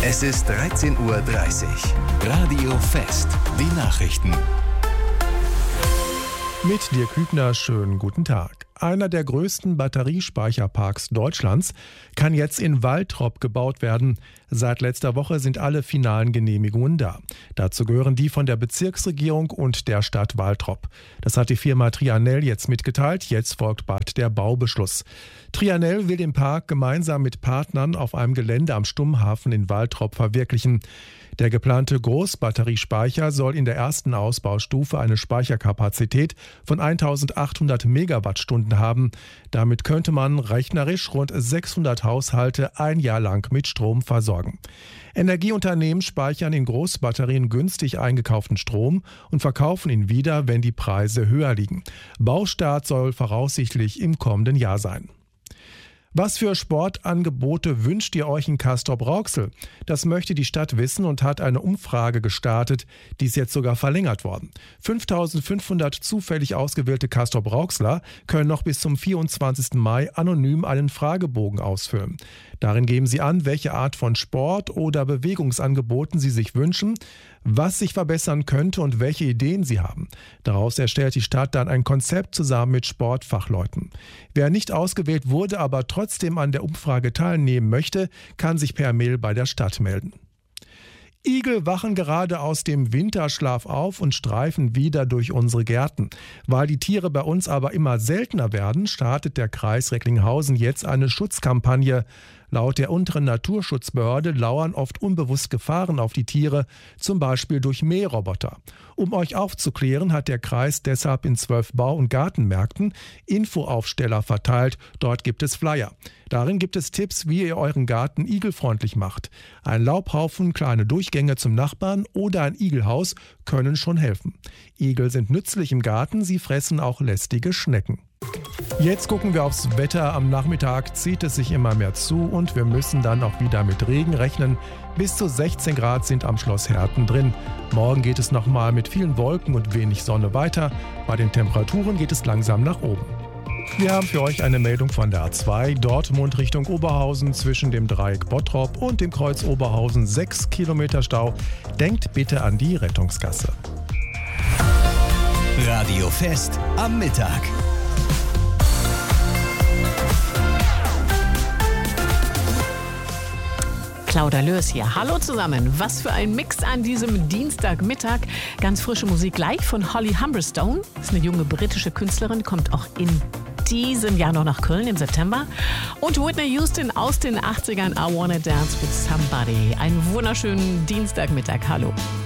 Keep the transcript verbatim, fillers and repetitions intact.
Es ist dreizehn Uhr dreißig. Radio Fest. Die Nachrichten. Mit Dirk Hübner, schönen guten Tag. Einer der größten Batteriespeicherparks Deutschlands kann jetzt in Waltrop gebaut werden. Seit letzter Woche sind alle finalen Genehmigungen da. Dazu gehören die von der Bezirksregierung und der Stadt Waltrop. Das hat die Firma Trianel jetzt mitgeteilt. Jetzt folgt bald der Baubeschluss. Trianel will den Park gemeinsam mit Partnern auf einem Gelände am Stummhafen in Waltrop verwirklichen. Der geplante Großbatteriespeicher soll in der ersten Ausbaustufe eine Speicherkapazität von eintausendachthundert Megawattstunden haben. Damit könnte man rechnerisch rund sechshundert Haushalte ein Jahr lang mit Strom versorgen. Energieunternehmen speichern in Großbatterien günstig eingekauften Strom und verkaufen ihn wieder, wenn die Preise höher liegen. Baustart soll voraussichtlich im kommenden Jahr sein. Was für Sportangebote wünscht ihr euch in Castrop-Rauxel? Das möchte die Stadt wissen und hat eine Umfrage gestartet. Die ist jetzt sogar verlängert worden. fünftausendfünfhundert zufällig ausgewählte Castrop-Rauxler können noch bis zum vierundzwanzigsten Mai anonym einen Fragebogen ausfüllen. Darin geben sie an, welche Art von Sport- oder Bewegungsangeboten sie sich wünschen, was sich verbessern könnte und welche Ideen sie haben. Daraus erstellt die Stadt dann ein Konzept zusammen mit Sportfachleuten. Wer nicht ausgewählt wurde, aber trotzdem an der Umfrage teilnehmen möchte, kann sich per Mail bei der Stadt melden. Igel wachen gerade aus dem Winterschlaf auf und streifen wieder durch unsere Gärten. Weil die Tiere bei uns aber immer seltener werden, startet der Kreis Recklinghausen jetzt eine Schutzkampagne. Laut der unteren Naturschutzbehörde lauern oft unbewusst Gefahren auf die Tiere, zum Beispiel durch Mähroboter. Um euch aufzuklären, hat der Kreis deshalb in zwölf Bau- und Gartenmärkten Infoaufsteller verteilt. Dort gibt es Flyer. Darin gibt es Tipps, wie ihr euren Garten igelfreundlich macht. Ein Laubhaufen, kleine Durchgänge zum Nachbarn oder ein Igelhaus können schon helfen. Igel sind nützlich im Garten, sie fressen auch lästige Schnecken. Jetzt gucken wir aufs Wetter. Am Nachmittag zieht es sich immer mehr zu und wir müssen dann auch wieder mit Regen rechnen. Bis zu sechzehn Grad sind am Schloss Herten drin. Morgen geht es nochmal mit vielen Wolken und wenig Sonne weiter. Bei den Temperaturen geht es langsam nach oben. Wir haben für euch eine Meldung von der A zwei. Dortmund Richtung Oberhausen zwischen dem Dreieck Bottrop und dem Kreuz Oberhausen sechs Kilometer Stau. Denkt bitte an die Rettungsgasse. Radio Fest am Mittag. Claudia Lörs hier. Hallo zusammen. Was für ein Mix an diesem Dienstagmittag. Ganz frische Musik gleich von Holly Humberstone. Das ist eine junge britische Künstlerin, kommt auch in diesem Jahr noch nach Köln im September. Und Whitney Houston aus den achtzigern, I Wanna Dance with Somebody. Einen wunderschönen Dienstagmittag. Hallo.